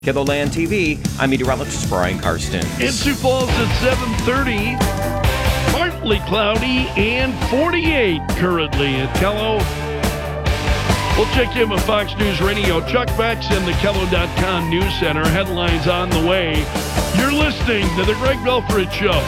KELOLAND TV, I'm meteorologist Brian Karsten. In Sioux Falls at 7:30, partly cloudy and 48 currently at Kello. We'll check in with Fox News Radio. Chuck Beck's in the Kello.com News Center. Headlines on the way. You're listening to the Greg Belford Show.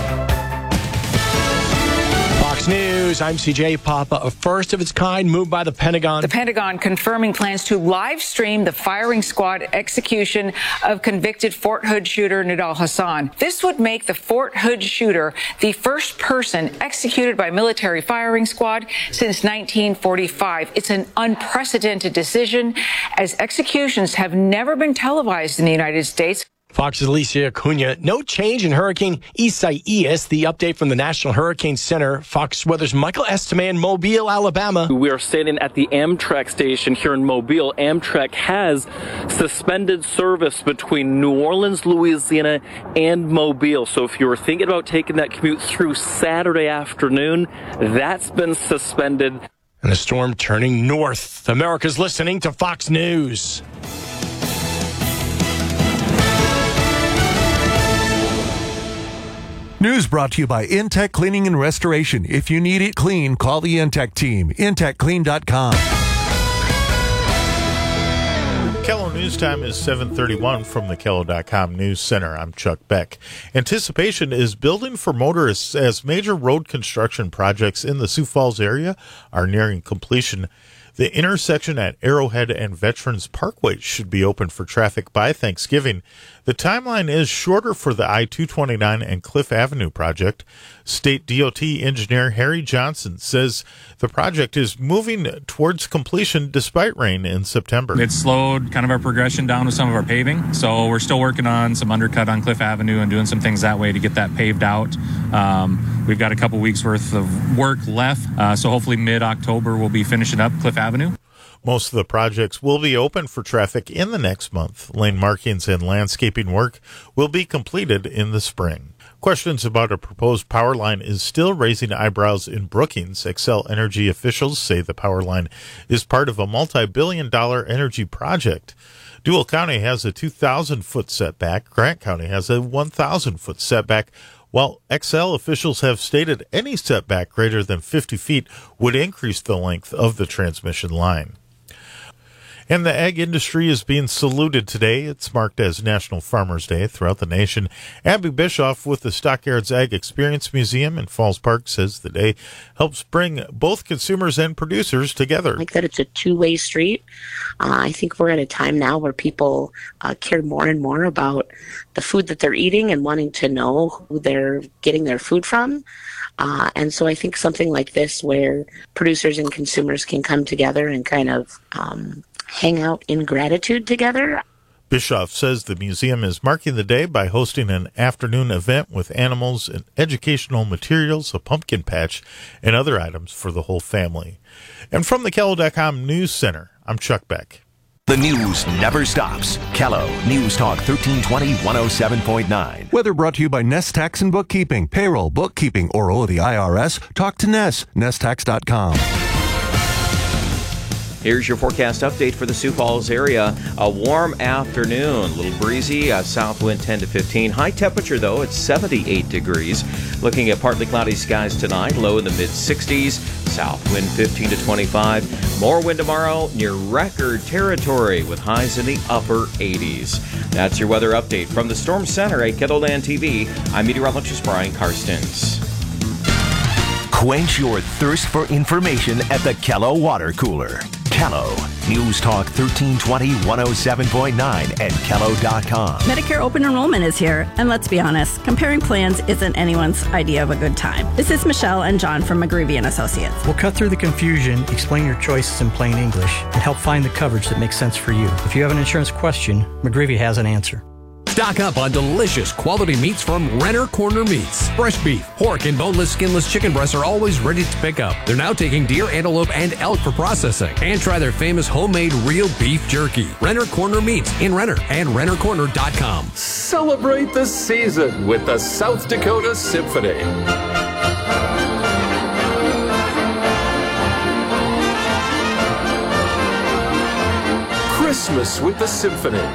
Fox News, I'm CJ Papa. A first of its kind move by the Pentagon. The Pentagon confirming plans to live stream the firing squad execution of convicted Fort Hood shooter Nidal Hasan. This would make the Fort Hood shooter the first person executed by military firing squad since 1945. It's an unprecedented decision, as executions have never been televised in the United States. Fox's Alicia Acuna. No change in Hurricane Isaias. The update from the National Hurricane Center. Fox Weather's Michael Esteman, Mobile, Alabama. We are standing at the Amtrak station here in Mobile. Amtrak has suspended service between New Orleans, Louisiana, and Mobile. So if you were thinking about taking that commute through Saturday afternoon, that's been suspended. And a storm turning north. America's listening to Fox News. News brought to you by Intech Cleaning and Restoration. If you need it clean, call the Intech team. IntechClean.com. Kello News Time is 7:31 from the Kello.com News Center. I'm Chuck Beck. Anticipation is building for motorists as major road construction projects in the Sioux Falls area are nearing completion. The intersection at Arrowhead and Veterans Parkway should be open for traffic by Thanksgiving. The timeline is shorter for the I-229 and Cliff Avenue project. State DOT engineer Harry Johnson says the project is moving towards completion despite rain in September. It slowed kind of our progression down with some of our paving, so we're still working on some undercut on Cliff Avenue and doing some things that way to get that paved out. We've got a couple weeks worth of work left, so hopefully mid-October we'll be finishing up Cliff Avenue. Most of the projects will be open for traffic in the next month. Lane markings and landscaping work will be completed in the spring. Questions about a proposed power line is still raising eyebrows in Brookings. Xcel Energy officials say the power line is part of a multi-billion-dollar energy project. Dual County has a 2,000-foot setback. Grant County has a 1,000-foot setback, while Xcel officials have stated any setback greater than 50 feet would increase the length of the transmission line. And the egg industry is being saluted today. It's marked as National Farmers Day throughout the nation. Abby Bischoff with the Stockyards Ag Experience Museum in Falls Park says the day helps bring both consumers and producers together. Like that it's a two-way street. I think we're at a time now where people care more and more about the food that they're eating and wanting to know who they're getting their food from. And so I think something like this, where producers and consumers can come together and kind of hang out in gratitude together. Bischoff says the museum is marking the day by hosting an afternoon event with animals and educational materials, a pumpkin patch, and other items for the whole family. And from the Kello.com News Center, I'm Chuck Beck. The news never stops. Kello News Talk 1320 107.9. Weather brought to you by Nest Tax and Bookkeeping. Payroll, bookkeeping, or owe the IRS? Talk to Nest. NestTax.com. Here's your forecast update for the Sioux Falls area. A warm afternoon, a little breezy, south wind 10 to 15. High temperature, though, it's 78 degrees. Looking at partly cloudy skies tonight, low in the mid-60s. South wind 15 to 25. More wind tomorrow near record territory with highs in the upper 80s. That's your weather update from the Storm Center at KELOLAND TV. I'm meteorologist Brian Karstens. Quench your thirst for information at the Kello Water Cooler. Kello News Talk 1320 107.9 and Kello.com. Medicare open enrollment is here, and let's be honest, comparing plans isn't anyone's idea of a good time. This is Michelle and John from McGreevy & Associates. We'll cut through the confusion, explain your choices in plain English, and help find the coverage that makes sense for you. If you have an insurance question, McGreevy has an answer. Stock up on delicious quality meats from Renner Corner Meats. Fresh beef, pork, and boneless, skinless chicken breasts are always ready to pick up. They're now taking deer, antelope, and elk for processing. And try their famous homemade real beef jerky. Renner Corner Meats in Renner and RennerCorner.com. Celebrate the season with the South Dakota Symphony. Christmas with the Symphony.